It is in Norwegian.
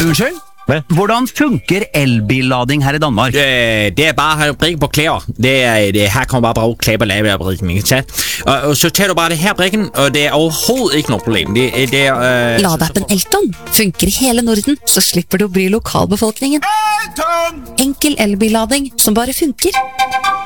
Unnskyld? Hvad? Hvordan funker elbillading her i Danmark? Det bare at have brikken på klæder. Her kommer bare klæder på lavebrikken, ikke sant? Og så tager du bare det her brikken, og det overhovedet ikke noe problem. Ladeappen Elton funker i hele Norden, så slipper du å bry lokalbefolkningen. Enkel elbillading som bare funker.